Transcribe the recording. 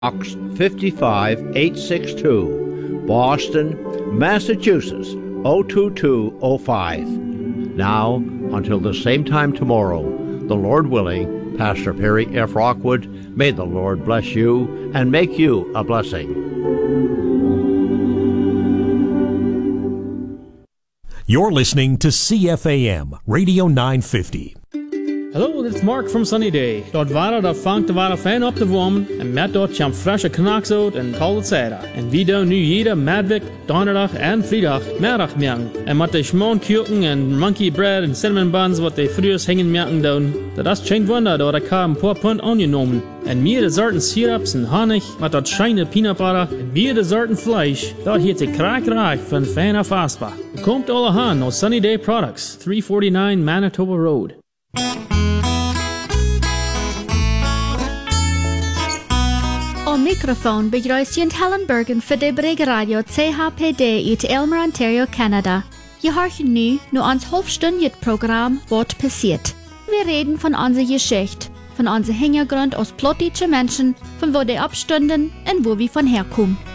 Box 55862, Boston, Massachusetts 02205. Now, until the same time tomorrow, the Lord willing, Pastor Perry F. Rockwood, may the Lord bless you and make you a blessing. You're listening to CFAM, Radio 950. Hallo, dit is Mark from Sunny Day. Dort waren dat vangt de waren fan op de wormen en met dort jam frische knacks uit en koude cider. En wie doen nu jeder Madwijk, donderdag en vrijdag middag merken. En met de schmoonkuchen en monkey bread en cinnamon buns wat de frühers hängen merken doen. Dat is geen wunder, dat ik een paar pond angenomen. En meerdere soorten syrups en honig met dat scheine peanut butter en meerdere soorten Fleisch. Dat heet de kraakreich van fan af aspa. Komt alle aan naar Sunny Day Products, 349 Manitoba Road. Om microfoon begrüßt Jent Helen Bergen für die Bregeradio CHPD uit Aylmer, Ontario, Canada. Je hoort nu ons halfstündiges Programm Wat passiert. Wir reden von unserer Geschichte, von unserem Hintergrund als plattdeutsche Menschen, von wo die abstünden und wo wir von herkommen.